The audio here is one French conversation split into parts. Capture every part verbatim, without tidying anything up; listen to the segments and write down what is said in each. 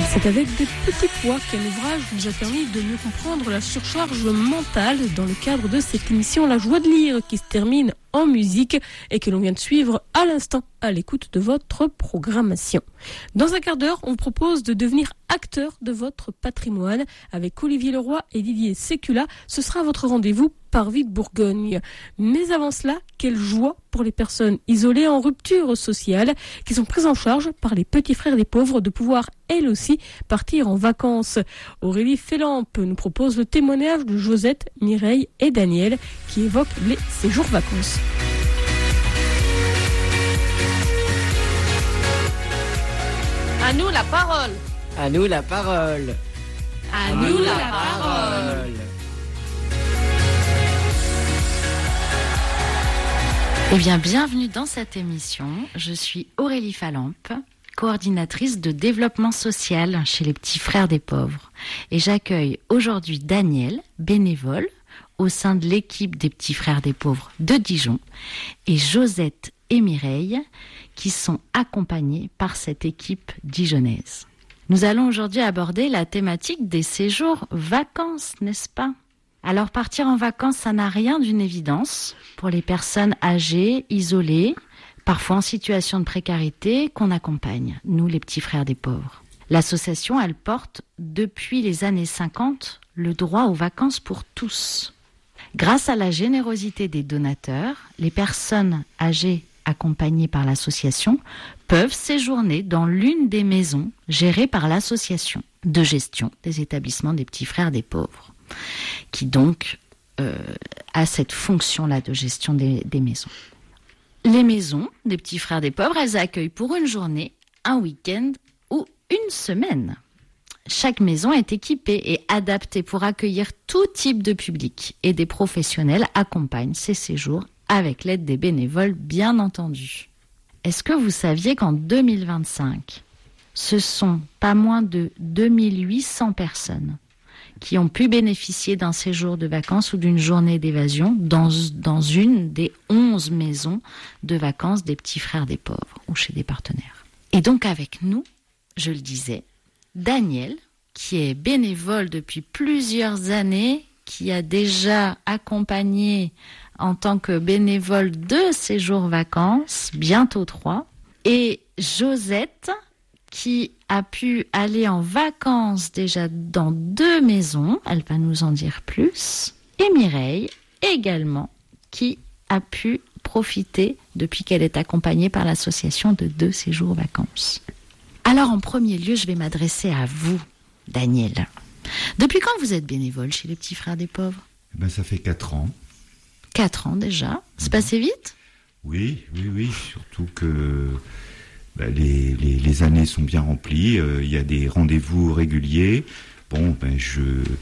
C'est avec des petits pois qu'un ouvrage nous a permis de mieux comprendre la surcharge mentale dans le cadre de cette émission La Joie de lire qui se termine en musique et que l'on vient de suivre à l'instant à l'écoute de votre programmation. Dans un quart d'heure, on vous propose de devenir acteur de votre patrimoine avec Olivier Leroy et Didier Sécula. Ce sera votre rendez-vous Parvis de Bourgogne. Mais avant cela, quelle joie pour les personnes isolées en rupture sociale qui sont prises en charge par les petits frères des pauvres de pouvoir elles aussi partir en vacances. Aurélie Félampe nous propose le témoignage de Josette, Mireille et Daniel qui évoquent les séjours vacances. À nous la parole. À nous la parole. À, à nous, nous la, la parole. parole. Eh bien, bienvenue dans cette émission. Je suis Aurélie Félampe, coordinatrice de développement social chez les petits frères des pauvres. Et j'accueille aujourd'hui Daniel, bénévole, au sein de l'équipe des petits frères des pauvres de Dijon, et Josette et Mireille, qui sont accompagnés par cette équipe dijonnaise. Nous allons aujourd'hui aborder la thématique des séjours vacances, n'est-ce pas ? Alors partir en vacances, ça n'a rien d'une évidence pour les personnes âgées, isolées, parfois en situation de précarité, qu'on accompagne, nous les petits frères des pauvres. L'association, elle porte depuis les années cinquante le droit aux vacances pour tous. Grâce à la générosité des donateurs, les personnes âgées accompagnées par l'association peuvent séjourner dans l'une des maisons gérées par l'association de gestion des établissements des petits frères des pauvres, qui donc euh, a cette fonction-là de gestion des, des maisons. Les maisons des petits frères des pauvres, elles accueillent pour une journée, un week-end ou une semaine. Chaque maison est équipée et adaptée pour accueillir tout type de public et des professionnels accompagnent ces séjours avec l'aide des bénévoles, bien entendu. Est-ce que vous saviez qu'en deux mille vingt-cinq, ce sont pas moins de deux mille huit cents personnes qui ont pu bénéficier d'un séjour de vacances ou d'une journée d'évasion dans, dans une des onze maisons de vacances des petits frères des pauvres ou chez des partenaires. Et donc avec nous, je le disais, Daniel, qui est bénévole depuis plusieurs années, qui a déjà accompagné en tant que bénévole deux séjours vacances, bientôt trois, et Josette, qui a pu aller en vacances déjà dans deux maisons, elle va nous en dire plus, et Mireille également, qui a pu profiter, depuis qu'elle est accompagnée par l'association, de deux séjours vacances. Alors en premier lieu, je vais m'adresser à vous, Daniel. Depuis quand vous êtes bénévole chez les petits frères des pauvres ? Eh ben, ça fait quatre ans. Quatre ans déjà. C'est mmh. passé vite ? Oui, oui, oui. Surtout que ben, les, les, les années sont bien remplies. Il euh, y a des rendez-vous réguliers. Bon, ben, je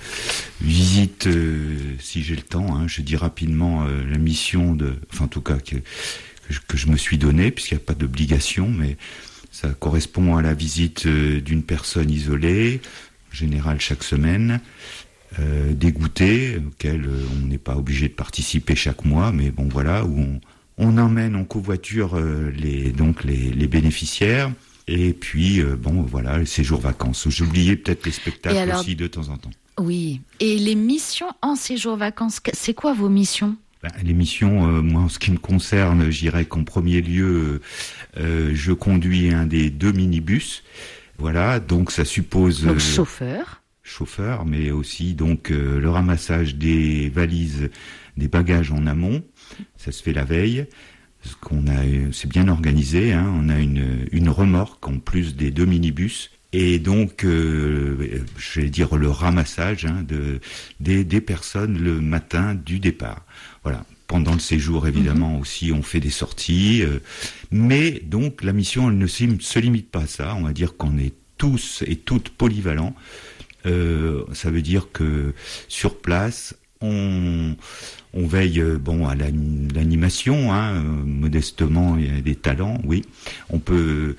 visite, euh, si j'ai le temps, hein, je dis rapidement euh, la mission de... Enfin, en tout cas, que, que, je, que je me suis donnée, puisqu'il n'y a pas d'obligation, mais ça correspond à la visite euh, d'une personne isolée, en général chaque semaine, euh, des goûters auxquels euh, on n'est pas obligé de participer chaque mois, mais bon voilà, où on, on emmène en covoiture euh, les, donc les, les bénéficiaires, et puis euh, bon voilà, les séjours vacances. J'ai oublié peut-être les spectacles alors, aussi de temps en temps. Oui, et les missions en séjour vacances, c'est quoi vos missions ? Ben, les missions, euh, moi en ce qui me concerne, je dirais qu'en premier lieu, euh, je conduis un des deux minibus. Voilà, donc ça suppose... Donc chauffeur. Chauffeur, mais aussi donc euh, le ramassage des valises, des bagages en amont. Ça se fait la veille. Parce qu'on a, c'est bien organisé, hein, on a une, une remorque en plus des deux minibus. Et donc, euh, je vais dire le ramassage hein, de, des, des personnes le matin du départ. Voilà. Pendant le séjour, évidemment, mmh. aussi, on fait des sorties. Euh, mais donc, la mission, elle ne se limite pas à ça. On va dire qu'on est tous et toutes polyvalents. Euh, ça veut dire que sur place, on, on veille bon, à l'animation. Hein, modestement, il y a des talents, oui. On peut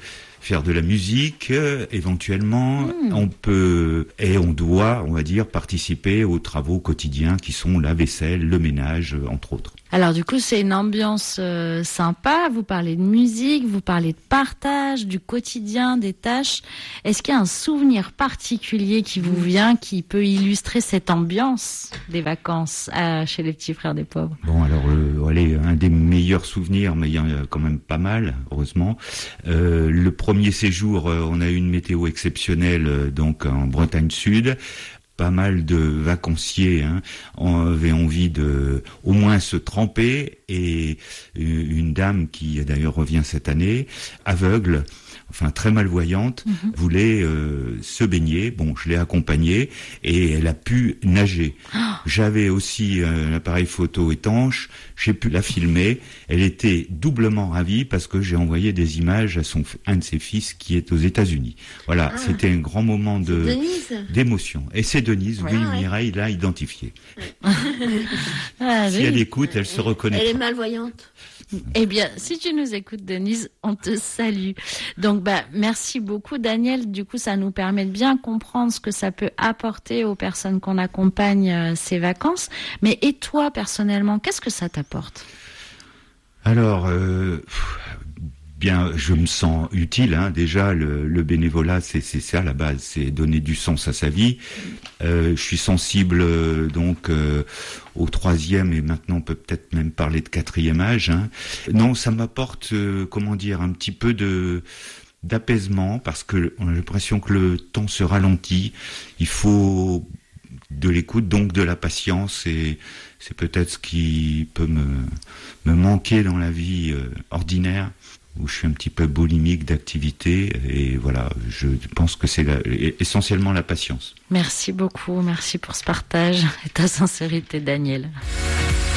faire de la musique, euh, éventuellement. Mmh. On peut et on doit, on va dire, participer aux travaux quotidiens qui sont la vaisselle, le ménage, entre autres. Alors du coup, c'est une ambiance euh, sympa. Vous parlez de musique, vous parlez de partage, du quotidien, des tâches. Est-ce qu'il y a un souvenir particulier qui vous vient, qui peut illustrer cette ambiance des vacances à, chez les petits frères des pauvres? Bon, alors, euh, allez, un des meilleurs souvenirs, mais il y en a quand même pas mal, heureusement. Euh, le premier séjour, euh, on a eu une météo exceptionnelle, euh, donc en Bretagne Sud. Pas mal de vacanciers hein, avaient envie de au moins se tremper, et une dame qui d'ailleurs revient cette année, aveugle, enfin très malvoyante, mmh. voulait euh, se baigner. Bon, je l'ai accompagnée et elle a pu nager. Oh. J'avais aussi euh, un appareil photo étanche, j'ai pu la filmer. Elle était doublement ravie parce que j'ai envoyé des images à son un de ses fils qui est aux États-Unis. Voilà, ah. c'était un grand moment de d'émotion. Et c'est Denise, ouais, oui, ouais. Mireille l'a identifiée. Ouais. ah, si oui. elle écoute, elle se reconnaît. Elle est malvoyante. Eh bien, si tu nous écoutes, Denise, on te salue. Donc, bah, merci beaucoup, Daniel. Du coup, ça nous permet de bien comprendre ce que ça peut apporter aux personnes qu'on accompagne euh, ces vacances. Mais et toi, personnellement, qu'est-ce que ça t'apporte? Alors, euh, bien, je me sens utile. Hein. Déjà, le, le bénévolat, c'est, c'est ça la base, c'est donner du sens à sa vie. Euh, je suis sensible euh, donc euh, au troisième et maintenant on peut peut-être même parler de quatrième âge. Hein. Non, ça m'apporte, euh, comment dire, un petit peu de d'apaisement parce que on a l'impression que le temps se ralentit. Il faut de l'écoute, donc de la patience, et c'est peut-être ce qui peut me me manquer dans la vie euh, ordinaire, où je suis un petit peu boulimique d'activité, et voilà, je pense que c'est la, essentiellement la patience. Merci beaucoup, merci pour ce partage et ta sincérité, Daniel.